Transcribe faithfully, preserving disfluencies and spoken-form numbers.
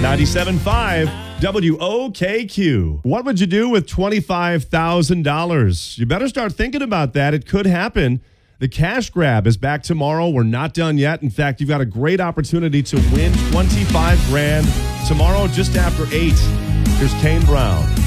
ninety-seven point five W O K Q. What would you do with twenty-five thousand dollars? You better start thinking about that. It could happen. The cash grab is back tomorrow. We're not done yet. In fact, you've got a great opportunity to win twenty-five grand tomorrow just after eight. Here's Kane Brown.